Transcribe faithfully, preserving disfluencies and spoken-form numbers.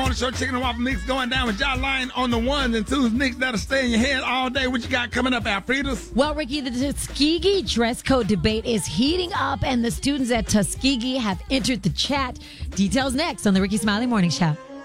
Morning Show. Chicken and waffle mix going down with John Lyon on the ones and twos. Nicks that'll stay in your head all day. What you got coming up, Alfredas? Well, Ricky, the Tuskegee dress code debate is heating up, and the students at Tuskegee have entered the chat. Details next on the Ricky Smiley Morning Show.